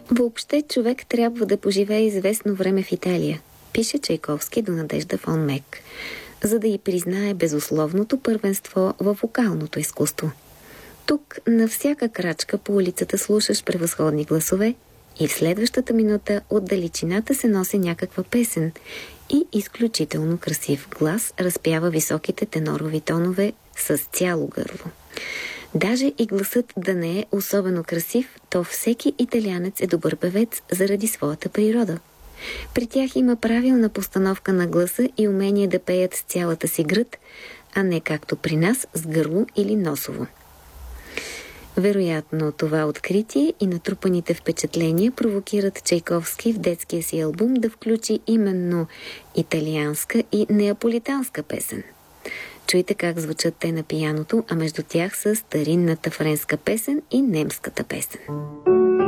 Въобще човек трябва да поживее известно време в Италия, пише Чайковски до Надежда фон Мек, за да й признае безусловното първенство във вокалното изкуство. Тук на всяка крачка по улицата слушаш превъзходни гласове и в следващата минута от далечината се носи някаква песен и изключително красив глас разпява високите тенорови тонове с цяло гърло. Даже и гласът да не е особено красив, то всеки италианец е добър певец заради своята природа. При тях има правилна постановка на гласа и умение да пеят с цялата си гръд, а не както при нас с гърло или носово. Вероятно това откритие и натрупаните впечатления провокират Чайковски в детския си албум да включи именно италианска и неаполитанска песен. Чуйте как звучат те на пияното, а между тях са старинната френска песен и немската песен.